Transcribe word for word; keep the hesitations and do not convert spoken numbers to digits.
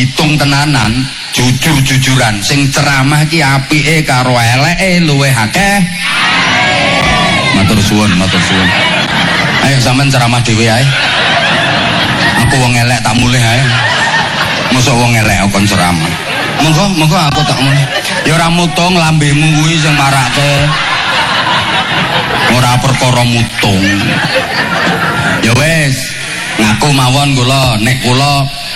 hitung tenanan, jujur-jujuran sing ceramah ki apike karo eleke luwih akeh. Matur suwun, matur suwun. Ayo sampean ceramah dhewe ae. Aku wong elek tak mulih ae. Mosok wong elek kon ceramah. Monggo, monggo aku tak mulih. Ya ora mutung lambemu kuwi sing marake. Ora perkara mutung. Ya wis, ngaku mawon kula nek kula